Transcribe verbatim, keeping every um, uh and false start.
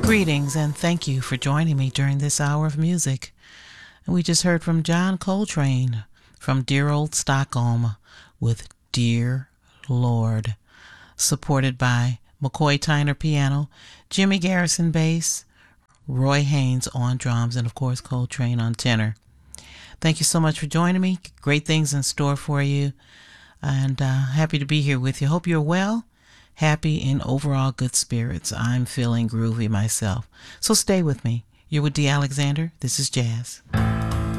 Greetings and thank you for joining me during this hour of music. And we just heard from John Coltrane from dear old Stockholm with Dear Lord, supported by McCoy Tyner piano, Jimmy Garrison bass, Roy Haynes on drums, and of course Coltrane on tenor. Thank you so much for joining me. Great things in store for you, and uh, happy to be here with you. Hope you're well, happy, and overall good spirits. I'm feeling groovy myself. So stay with me. You're with Dee Alexander. This is Jazz.